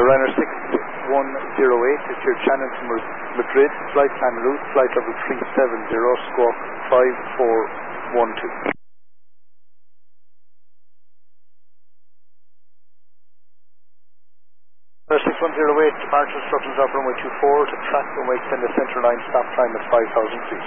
Runner 6108, it's your channel to Madrid, flight plan route, flight level 370, squawk 5412. Runner 6108, departure instructions off runway 24 to track runway extend the center line, stop climb at 5,000 feet.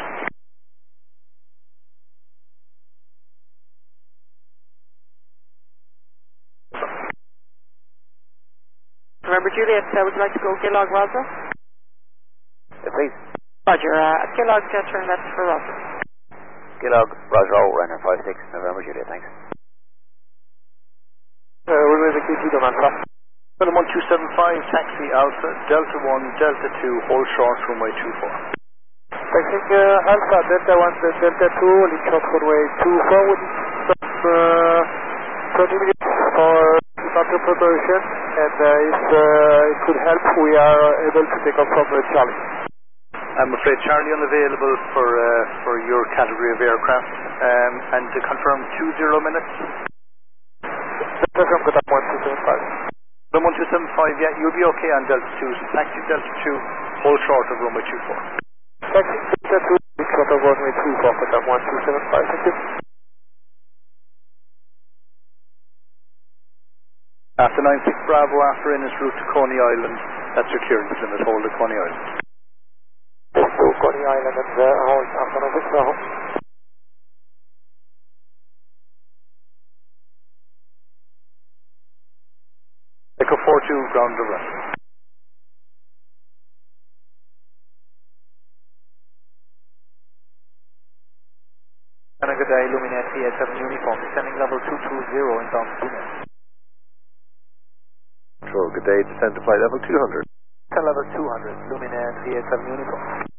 Remember Juliet, would you like to go Gillog Roswell? Yeah, please. Roger, Gillog, turn left for Roswell. Gillog, Roswell, Runner 56, November Juliet, thanks. Runway VKT, Donalfa. Runway 1275, taxi Alpha, Delta 1, Delta 2, hold short, runway 24. Taxing Alpha, Delta 1, Delta 2, holding short, runway 24, with stop 20 minutes for departure preparation, and if it could help, we are able to take off from Charlie. I'm afraid Charlie unavailable for your category of aircraft, and to confirm 20 minutes. Delta from Qatar 1275. The 1275, yeah, you'll be okay on Delta 2, so taxi Delta 2, hold short of runway 24. Taxi Delta 2, big short of runway 24, Qatar 1275, thank you. After 96 Bravo, after in its route to Coney Island, that's your clearance limit, hold at Coney Island. Yes, to Coney Island and hold after 96 Bravo. Echo 42, ground to run. Good day, Luminet VA7 Uniform, descending level 220 inbound to Tunis. Control, good day, descend to flight level 200. Level 200, Luminet VA7 Uniform.